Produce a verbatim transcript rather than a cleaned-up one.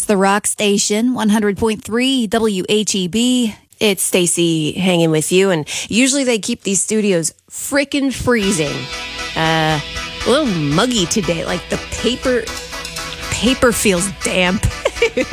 It's the Rock Station, one hundred point three W H E B. It's Stacy hanging with you, and usually they keep these studios frickin' freezing. Uh, a little muggy today, like the paper, paper feels damp.